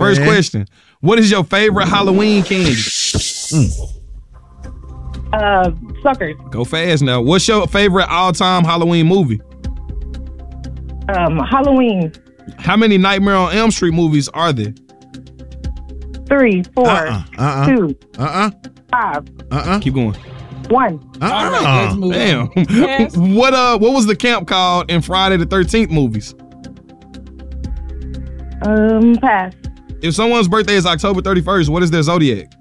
First question. What is your favorite Halloween candy? Suckers. Go fast now. What's your favorite all-time Halloween movie? Halloween. How many Nightmare on Elm Street movies are there? 3, 4, 2, 5. Keep going. 1. All right, let's move Damn. on. Yes. What was the camp called in Friday the 13th movies? Pass. If someone's birthday is October 31st, what is their zodiac?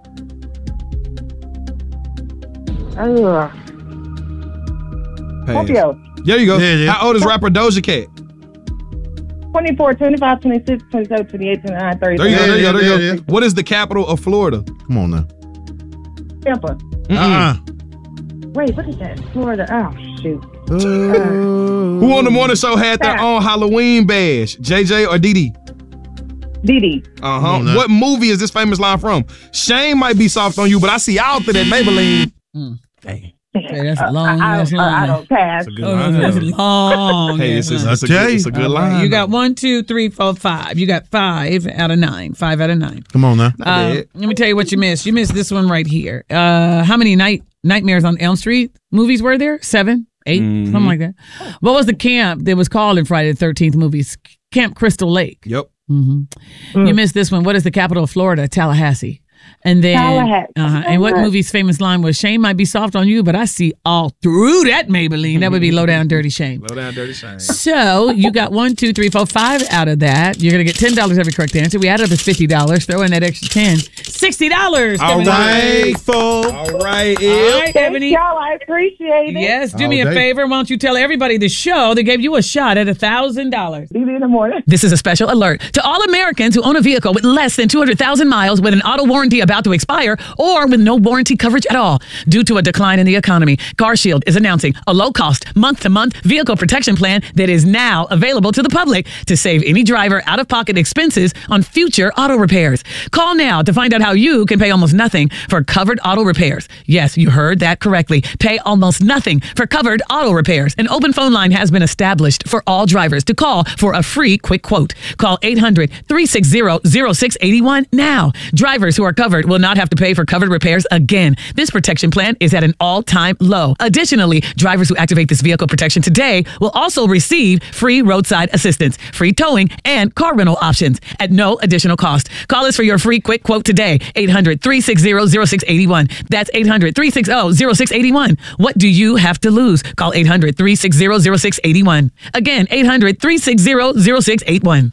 Pass. Scorpio. There you go. Yeah. How old is rapper Doja Cat? 24, 25, 26, 27, 28, 29, 30. There you go. There you Yeah. go. What is the capital of Florida? Come on now. Tampa. Wait, what is that? Florida. Oh, shoot. Who on the morning show had their own Halloween badge? JJ or Didi? Didi. Uh-huh. What movie is this famous line from? Shane might be soft on you, but I see out there that Maybelline. Hey, that's a long ass line. I don't pass. That's a good line. That's long. Hey, it's a good line. You got 1, 2, 3, 4, 5. You got 5 out of 9. 5 out of 9. Come on now. Let me tell you what you missed. You missed this one right here. How many Nightmares on Elm Street movies were there? 7, 8, something like that. What was the camp that was called in Friday the 13th movies? Camp Crystal Lake. Yep. You missed this one. What is the capital of Florida? Tallahassee. And then, and what movie's famous line was, Shane might be soft on you, but I see all through that Maybelline. That would be Low Down Dirty Shame. Low Down Dirty Shame. So you got 1, 2, 3, 4, 5 out of that. You're going to get $10 every correct answer. We added up as $50. Throw in that extra 10. $60. All right. Thankful. All right, Thank Ebony. y'all. I appreciate it. Yes, do me a day. favor. Why don't you tell everybody the show that gave you a shot at $1,000? See you in the morning. This is a special alert to all Americans who own a vehicle with less than 200,000 miles with an auto warranty about to expire or with no warranty coverage at all. Due to a decline in the economy, CarShield is announcing a low-cost, month-to-month vehicle protection plan that is now available to the public to save any driver out-of-pocket expenses on future auto repairs. Call now to find out how you can pay almost nothing for covered auto repairs. Yes, you heard that correctly. Pay almost nothing for covered auto repairs. An open phone line has been established for all drivers to call for a free quick quote. Call 800-360-0681 now. Drivers who are covered will not have to pay for covered repairs again. This protection plan is at an all-time low. Additionally, drivers who activate this vehicle protection today will also receive free roadside assistance, free towing, and car rental options at no additional cost. Call us for your free quick quote today. 800-360-0681. That's 800-360-0681. What do you have to lose? Call 800-360-0681. Again, 800-360-0681.